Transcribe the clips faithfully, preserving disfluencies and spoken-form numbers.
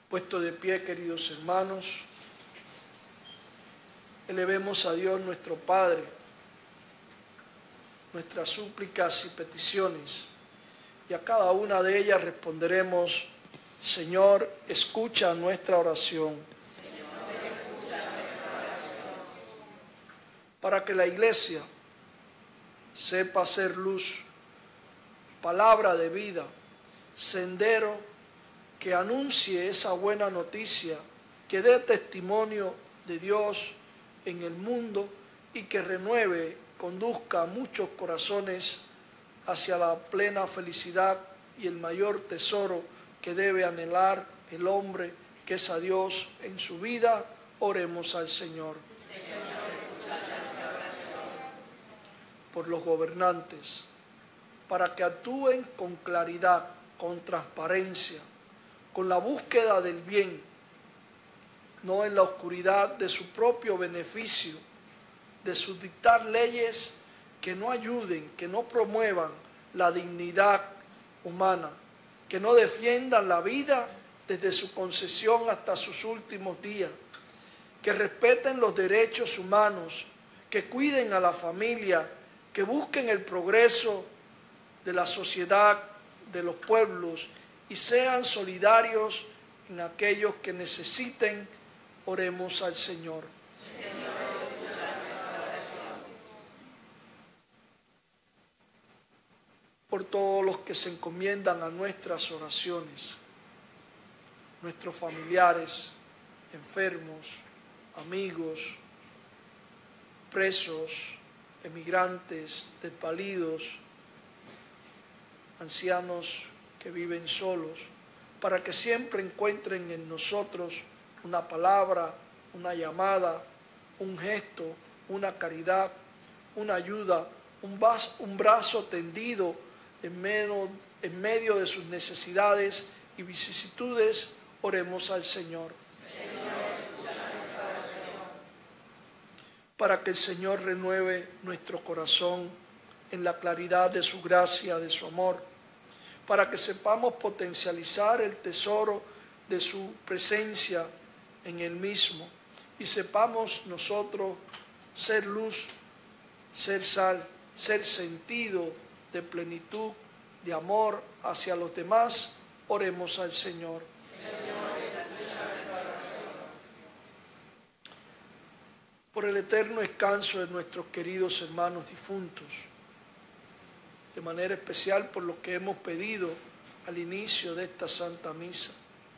Puesto de pie, queridos hermanos, elevemos a Dios nuestro Padre nuestras súplicas y peticiones, y a cada una de ellas responderemos: Señor, escucha nuestra oración. Señor, escucha nuestra oración. Para que la Iglesia sepa ser luz, palabra de vida, sendero que anuncie esa buena noticia, que dé testimonio de Dios en el mundo y que renueve, conduzca a muchos corazones hacia la plena felicidad y el mayor tesoro que debe anhelar el hombre, que es a Dios en su vida. Oremos al Señor. Señor, escucha nuestra oración. Por los gobernantes, para que actúen con claridad, con transparencia, con la búsqueda del bien, no en la oscuridad de su propio beneficio, de sus dictar leyes que no ayuden, que no promuevan la dignidad humana, que no defiendan la vida desde su concesión hasta sus últimos días, que respeten los derechos humanos, que cuiden a la familia, que busquen el progreso de la sociedad, de los pueblos, y sean solidarios en aquellos que necesiten. Oremos al Señor. Señor, escucha nuestra oración. Por todos los que se encomiendan a nuestras oraciones, nuestros familiares, enfermos, amigos, presos, emigrantes, desvalidos, ancianos que viven solos, para que siempre encuentren en nosotros una palabra, una llamada, un gesto, una caridad, una ayuda, un brazo, un brazo tendido en medio, en medio de sus necesidades y vicisitudes. Oremos al Señor. Señor, escucha nuestra oración. Para que el Señor renueve nuestro corazón en la claridad de su gracia, de su amor, para que sepamos potencializar el tesoro de su presencia en el mismo y sepamos nosotros ser luz, ser sal, ser sentido de plenitud, de amor hacia los demás. Oremos al Señor. Señor, escucha nuestra oración. Por el eterno descanso de nuestros queridos hermanos difuntos, de manera especial por lo que hemos pedido al inicio de esta Santa Misa,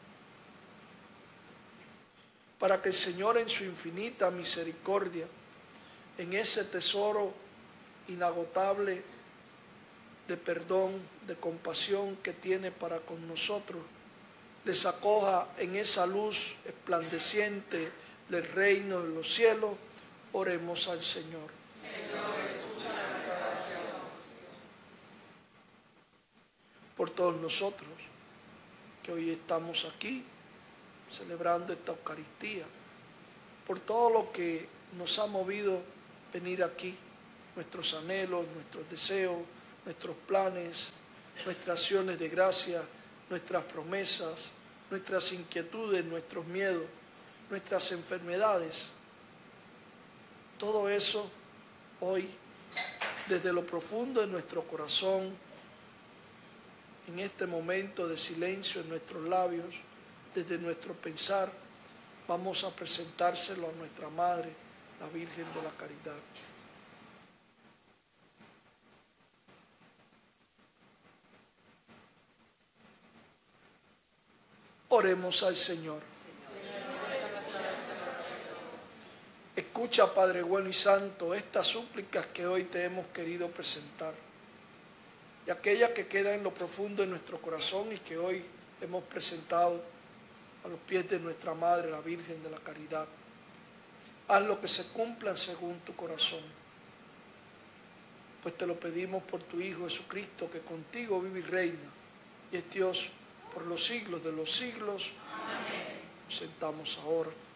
para que el Señor en su infinita misericordia, en ese tesoro inagotable de perdón, de compasión que tiene para con nosotros, les acoja en esa luz esplandeciente del reino de los cielos. Oremos al Señor. Señor, escucha nuestra oración. Por todos nosotros que hoy estamos aquí celebrando esta Eucaristía, por todo lo que nos ha movido venir aquí, nuestros anhelos, nuestros deseos, nuestros planes, nuestras acciones de gracia, nuestras promesas, nuestras inquietudes, nuestros miedos, nuestras enfermedades. Todo eso hoy, desde lo profundo de nuestro corazón, en este momento de silencio en nuestros labios, desde nuestro pensar, vamos a presentárselo a nuestra Madre, la Virgen de la Caridad. Oremos al Señor. Escucha, Padre bueno y santo, estas súplicas que hoy te hemos querido presentar, y aquellas que quedan en lo profundo de nuestro corazón y que hoy hemos presentado a los pies de nuestra Madre, la Virgen de la Caridad. Haz lo que se cumplan según tu corazón, pues te lo pedimos por tu Hijo Jesucristo, que contigo vive y reina, y es Dios por los siglos de los siglos. Amén. Nos sentamos ahora.